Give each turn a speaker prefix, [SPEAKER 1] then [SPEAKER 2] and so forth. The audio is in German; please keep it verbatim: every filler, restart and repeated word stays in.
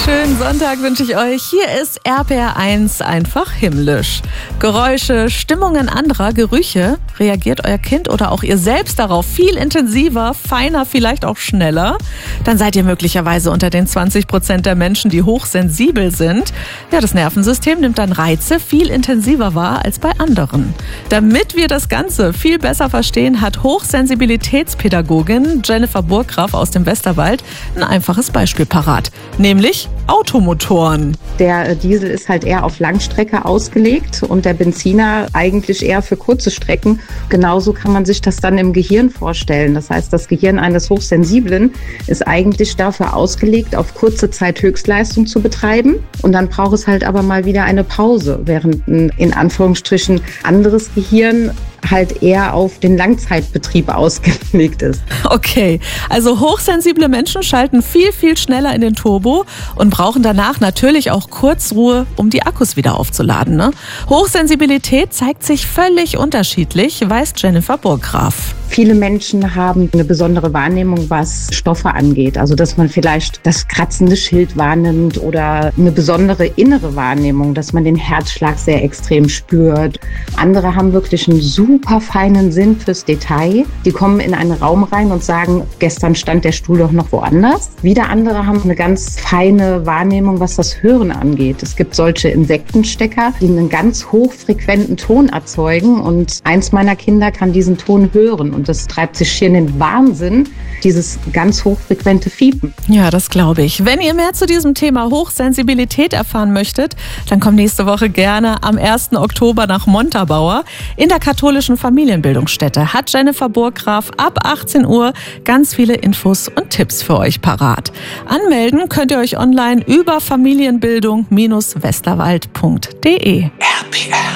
[SPEAKER 1] Schönen Sonntag wünsche ich euch. Hier ist R P R eins einfach himmlisch. Geräusche, Stimmungen anderer, Gerüche. Reagiert euer Kind oder auch ihr selbst darauf viel intensiver, feiner, vielleicht auch schneller? Dann seid ihr möglicherweise unter den zwanzig Prozent der Menschen, die hochsensibel sind. Ja, das Nervensystem nimmt dann Reize viel intensiver wahr als bei anderen. Damit wir das Ganze viel besser verstehen, hat Hochsensibilitätspädagogin Jennifer Burggraf aus dem Westerwald ein einfaches Beispiel parat, nämlich Automotoren.
[SPEAKER 2] Der Diesel ist halt eher auf Langstrecke ausgelegt und der Benziner eigentlich eher für kurze Strecken. Genauso kann man sich das dann im Gehirn vorstellen. Das heißt, das Gehirn eines Hochsensiblen ist eigentlich dafür ausgelegt, auf kurze Zeit Höchstleistung zu betreiben. Und dann braucht es halt aber mal wieder eine Pause, während ein in Anführungsstrichen anderes Gehirn halt eher auf den Langzeitbetrieb ausgelegt ist.
[SPEAKER 1] Okay, also hochsensible Menschen schalten viel, viel schneller in den Turbo und brauchen danach natürlich auch Kurzruhe, um die Akkus wieder aufzuladen. Ne? Hochsensibilität zeigt sich völlig unterschiedlich, weiß Jennifer Burggraf.
[SPEAKER 2] Viele Menschen haben eine besondere Wahrnehmung, was Stoffe angeht. Also dass man vielleicht das kratzende Schild wahrnimmt oder eine besondere innere Wahrnehmung, dass man den Herzschlag sehr extrem spürt. Andere haben wirklich einen super feinen Sinn fürs Detail. Die kommen in einen Raum rein und sagen, gestern stand der Stuhl doch noch woanders. Wieder andere haben eine ganz feine Wahrnehmung, was das Hören angeht. Es gibt solche Insektenstecker, die einen ganz hochfrequenten Ton erzeugen und eins meiner Kinder kann diesen Ton hören. Und das treibt sich hier in den Wahnsinn, dieses ganz hochfrequente Fiepen.
[SPEAKER 1] Ja, das glaube ich. Wenn ihr mehr zu diesem Thema Hochsensibilität erfahren möchtet, dann kommt nächste Woche gerne am ersten Oktober nach Montabaur. In der katholischen Familienbildungsstätte hat Jennifer Burggraf ab achtzehn Uhr ganz viele Infos und Tipps für euch parat. Anmelden könnt ihr euch online über familienbildung Bindestrich westerwald Punkt de.
[SPEAKER 3] R P R